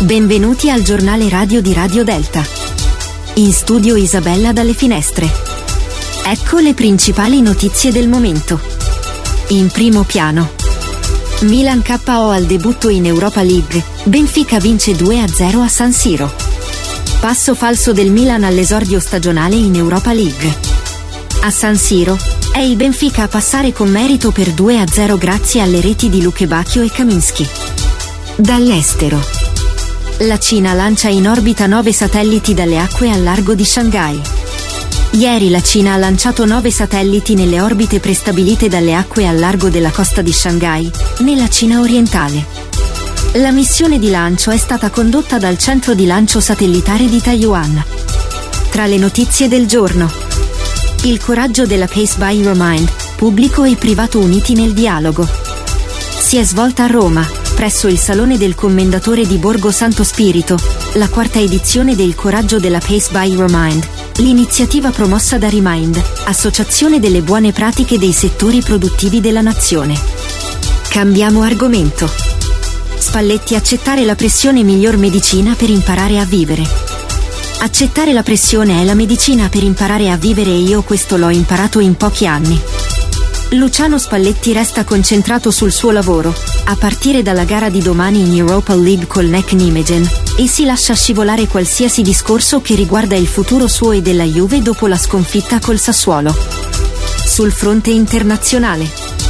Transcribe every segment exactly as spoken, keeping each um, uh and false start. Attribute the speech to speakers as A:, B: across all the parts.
A: Benvenuti al giornale radio di Radio Delta. In studio Isabella dalle finestre. Ecco le principali notizie del momento. In primo piano. Milan K O al debutto in Europa League, Benfica vince due a zero a San Siro. Passo falso del Milan all'esordio stagionale in Europa League. A San Siro, è il Benfica a passare con merito per due a zero grazie alle reti di Luque Bacchio e Kaminski. Dall'estero. La Cina lancia in orbita nove satelliti dalle acque al largo di Shanghai. Ieri la Cina ha lanciato nove satelliti nelle orbite prestabilite dalle acque al largo della costa di Shanghai, nella Cina orientale. La missione di lancio è stata condotta dal centro di lancio satellitare di Taiwan. Tra le notizie del giorno. Il coraggio della Pace by Your Mind, pubblico e privato uniti nel dialogo. Si è svolta a Roma, presso il Salone del Commendatore di Borgo Santo Spirito, la quarta edizione del Coraggio della Pace by Your Mind, l'iniziativa promossa da Remind, associazione delle buone pratiche dei settori produttivi della nazione. Cambiamo argomento. Spalletti: accettare la pressione miglior medicina per imparare a vivere. Accettare la pressione è la medicina per imparare a vivere e io questo l'ho imparato in pochi anni. Luciano Spalletti resta concentrato sul suo lavoro, a partire dalla gara di domani in Europa League col N E C Nijmegen, e si lascia scivolare qualsiasi discorso che riguarda il futuro suo e della Juve dopo la sconfitta col Sassuolo. Sul fronte internazionale.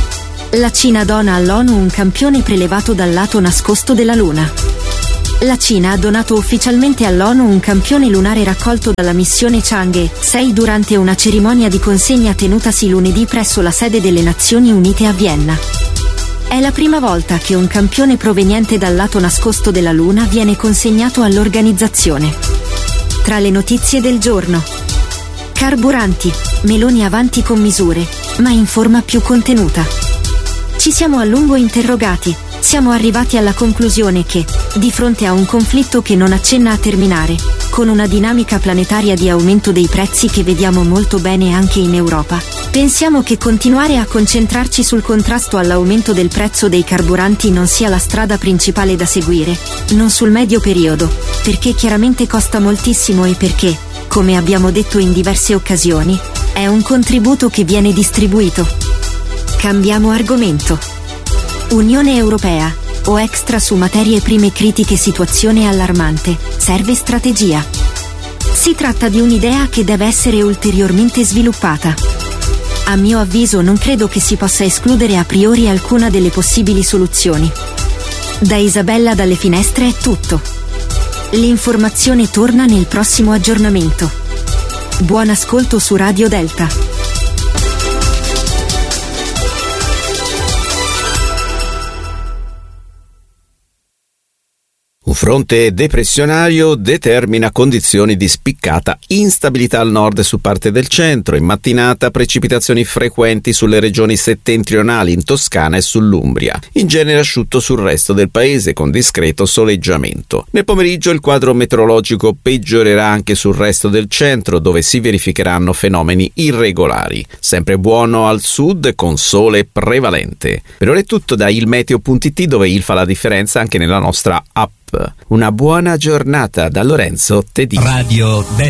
A: La Cina dona all'ONU un campione prelevato dal lato nascosto della Luna. La Cina ha donato ufficialmente all'ONU un campione lunare raccolto dalla missione Chang'e sei durante una cerimonia di consegna tenutasi lunedì presso la sede delle Nazioni Unite a Vienna. È la prima volta che un campione proveniente dal lato nascosto della Luna viene consegnato all'organizzazione. Tra le notizie del giorno. Carburanti, Meloni avanti con misure, ma in forma più contenuta. Ci siamo a lungo interrogati. Siamo arrivati alla conclusione che, di fronte a un conflitto che non accenna a terminare, con una dinamica planetaria di aumento dei prezzi che vediamo molto bene anche in Europa, pensiamo che continuare a concentrarci sul contrasto all'aumento del prezzo dei carburanti non sia la strada principale da seguire, non sul medio periodo, perché chiaramente costa moltissimo e perché, come abbiamo detto in diverse occasioni, è un contributo che viene distribuito. Cambiamo argomento. Unione Europea, o extra su materie prime critiche, situazione allarmante, serve strategia. Si tratta di un'idea che deve essere ulteriormente sviluppata. A mio avviso non credo che si possa escludere a priori alcuna delle possibili soluzioni. Da Isabella dalle finestre è tutto. L'informazione torna nel prossimo aggiornamento. Buon ascolto su Radio Delta.
B: Un fronte depressionario determina condizioni di spiccata instabilità al nord e su parte del centro. In mattinata precipitazioni frequenti sulle regioni settentrionali, in Toscana e sull'Umbria. In genere asciutto sul resto del paese con discreto soleggiamento. Nel pomeriggio il quadro meteorologico peggiorerà anche sul resto del centro, dove si verificheranno fenomeni irregolari. Sempre buono al sud con sole prevalente. Per ora è tutto da ilmeteo punto it, dove il fa la differenza anche nella nostra app. Una buona giornata da Lorenzo Tedini.
C: Radio Delta.